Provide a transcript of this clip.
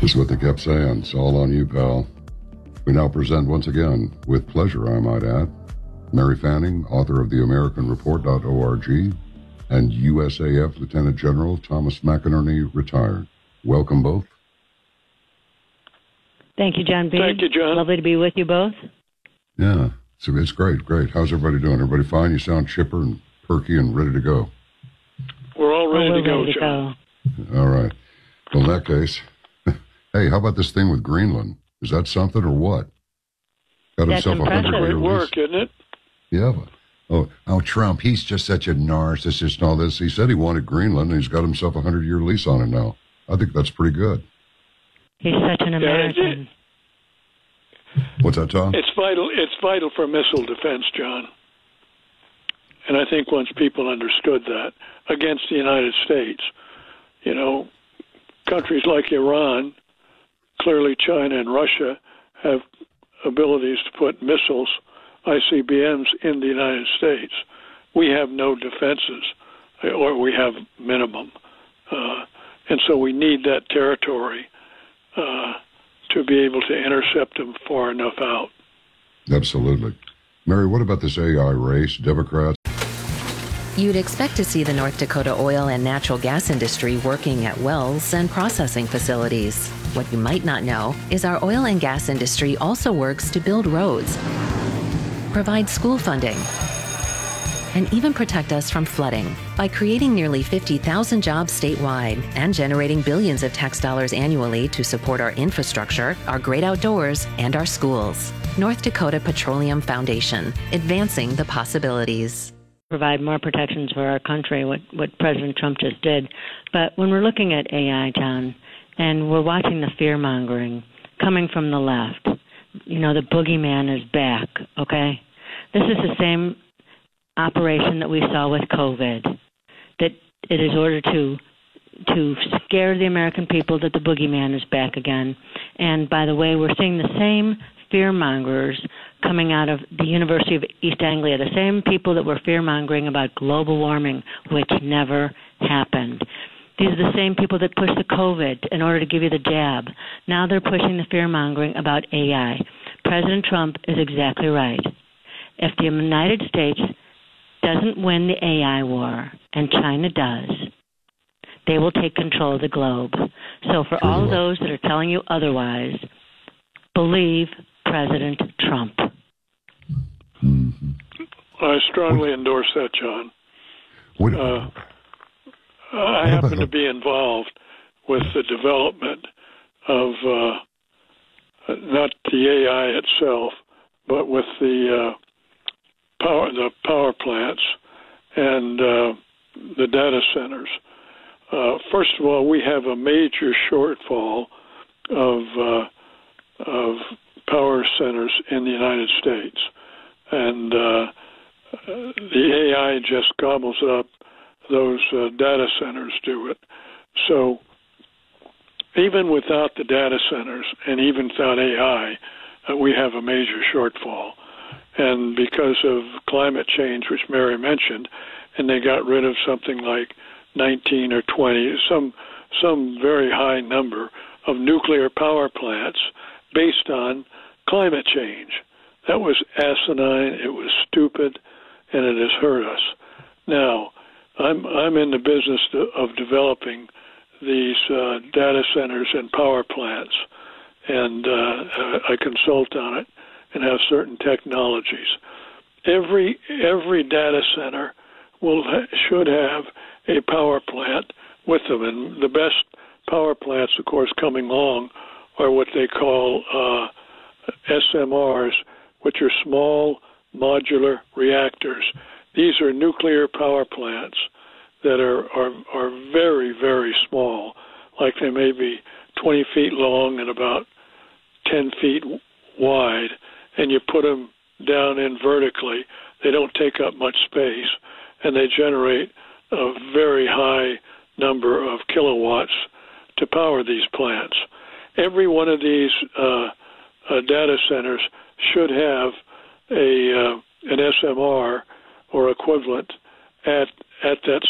Just what they kept saying. It's all on you, pal. We now present once again, with pleasure I might add, Mary Fanning, author of theamericanreport.org, and USAF Lieutenant General Thomas McInerney, retired. Welcome both. Thank you, John B. Thank you, John. Lovely to be with you both. Yeah, it's great. How's everybody doing? Everybody fine? You sound chipper and perky and ready to go. We're all ready to go, ready to John. Go. All right. Well, in that case, hey, how about this thing with Greenland? Is that something or what? Got That's himself impressive. 100-year Work, isn't it? Yeah, but Trump, he's just such a narcissist and all this. He said he wanted Greenland, and he's got himself a 100-year lease on it now. I think that's pretty good. He's such an American. What's that, Tom? It's vital for missile defense, John. And I think once people understood that against the United States, countries like Iran, clearly China and Russia, have abilities to put missiles, ICBMs, in the United States. We have no defenses, or we have minimum. And so we need that territory to be able to intercept them far enough out. Absolutely. Mary, what about this AI race? Democrats? You'd expect to see the North Dakota oil and natural gas industry working at wells and processing facilities. What you might not know is our oil and gas industry also works to build roads, provide school funding, and even protect us from flooding by creating nearly 50,000 jobs statewide and generating billions of tax dollars annually to support our infrastructure, our great outdoors, and our schools. North Dakota Petroleum Foundation, advancing the possibilities. Provide more protections for our country, what President Trump just did. But when we're looking at AI, John, and we're watching the fear-mongering coming from the left, the boogeyman is back, okay? This is the same operation that we saw with COVID, that it is ordered to scare the American people that the boogeyman is back again. And by the way, we're seeing the same fear-mongers coming out of the University of East Anglia, the same people that were fear-mongering about global warming, which never happened. These are the same people that pushed the COVID in order to give you the jab. Now they're pushing the fear-mongering about AI. President Trump is exactly right. If the United States doesn't win the AI war, and China does, they will take control of the globe. So for all of those that are telling you otherwise, believe President Trump. Mm-hmm. I strongly endorse that, John. I happen to be involved with the development of not the AI itself, but with the power plants and the data centers. First of all, we have a major shortfall of power centers in the United States, and the AI just gobbles up those data centers do it. So even without the data centers and even without AI, we have a major shortfall. And because of climate change, which Mary mentioned, and they got rid of something like 19 or 20, some very high number of nuclear power plants based on climate change. That was asinine, it was stupid, and it has hurt us. Now, I'm in the business of developing these data centers and power plants, and I consult on it and have certain technologies. Every data center should have a power plant with them, and the best power plants, of course, coming along are what they call SMRs, which are small modular reactors. These are nuclear power plants that are very, very small, like they may be 20 feet long and about 10 feet wide, and you put them down in vertically. They don't take up much space, and they generate a very high number of kilowatts to power these plants. Every one of these data centers should have an SMR or equivalent at that